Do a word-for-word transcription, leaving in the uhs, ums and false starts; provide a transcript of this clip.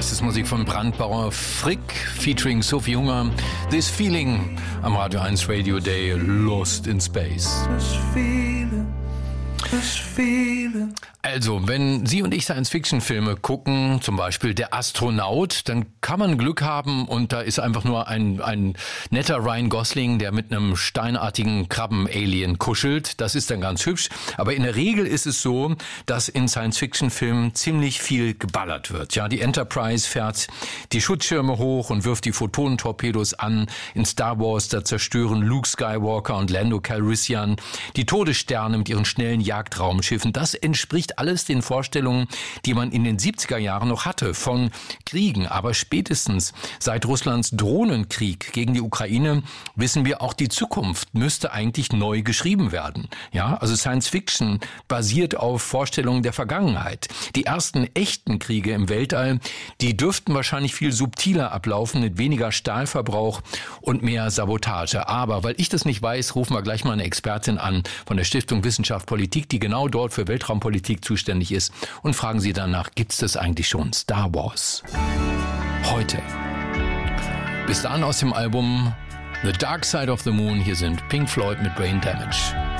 Das ist Musik von Brandbauer Frick featuring Sophie Junger. This Feeling am Radio eins Radio Day, Lost in Space. This feeling, this feeling. Also, wenn Sie und ich Science-Fiction-Filme gucken, zum Beispiel Der Astronaut, dann kann man Glück haben und da ist einfach nur ein, ein netter Ryan Gosling, der mit einem steinartigen Krabben-Alien kuschelt. Das ist dann ganz hübsch. Aber in der Regel ist es so, dass in Science-Fiction-Filmen ziemlich viel geballert wird. Ja, die Enterprise fährt die Schutzschirme hoch und wirft die Photonentorpedos an. In Star Wars, da zerstören Luke Skywalker und Lando Calrissian die Todessterne mit ihren schnellen Jagdraumschiffen. Das entspricht alles den Vorstellungen, die man in den siebziger Jahren noch hatte von Kriegen. Aber spätestens seit Russlands Drohnenkrieg gegen die Ukraine wissen wir, auch die Zukunft müsste eigentlich neu geschrieben werden. Ja, also Science Fiction basiert auf Vorstellungen der Vergangenheit. Die ersten echten Kriege im Weltall, die dürften wahrscheinlich viel subtiler ablaufen, mit weniger Stahlverbrauch und mehr Sabotage. Aber weil ich das nicht weiß, rufen wir gleich mal eine Expertin an von der Stiftung Wissenschaft Politik, die genau dort für Weltraumpolitik zuständig ist, und fragen Sie danach, gibt's das eigentlich schon? Star Wars. Heute. Bis dahin aus dem Album The Dark Side of the Moon. Hier sind Pink Floyd mit Brain Damage.